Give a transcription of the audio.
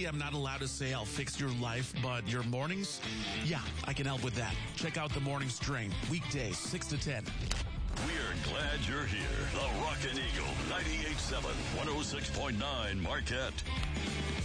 Legally, I'm not allowed to say I'll fix your life, but your mornings? Yeah, I can help with that. Check out The Morning Strain, weekdays, 6 to 10. We're glad you're here. The Rockin' Eagle, 98.7, 106.9 Marquette.